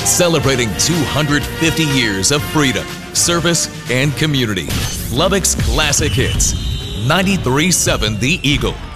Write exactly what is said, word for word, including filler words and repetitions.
celebrating two hundred fifty years of freedom, service, and community. Lubbock's Classic Hits, ninety-three point seven The Eagle.